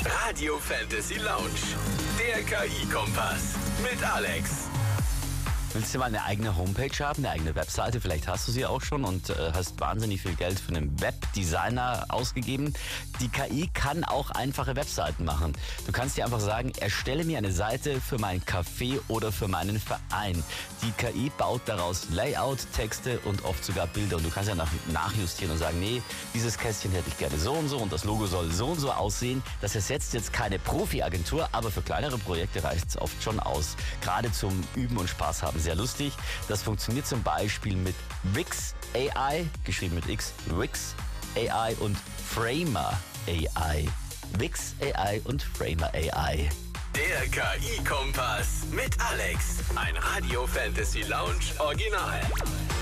Radio Fantasy Lounge. Der KI-Kompass. Mit Alex. Willst du mal eine eigene Homepage haben, eine eigene Webseite? Vielleicht hast du sie auch schon und hast wahnsinnig viel Geld für einen Webdesigner ausgegeben. Die KI kann auch einfache Webseiten machen. Du kannst dir einfach sagen, erstelle mir eine Seite für meinen Café oder für meinen Verein. Die KI baut daraus Layout, Texte und oft sogar Bilder. Und du kannst ja nachjustieren und sagen, nee, dieses Kästchen hätte ich gerne so und das Logo soll so und so aussehen. Das ersetzt jetzt keine Profi-Agentur, aber für kleinere Projekte reicht es oft schon aus. Gerade zum Üben und Spaß haben. Sehr lustig. Das funktioniert zum Beispiel mit Wix AI, geschrieben mit X, Wix AI und Framer AI. Wix AI und Framer AI. Der KI-Kompass mit Alex. Ein Radio Fantasy Lounge Original.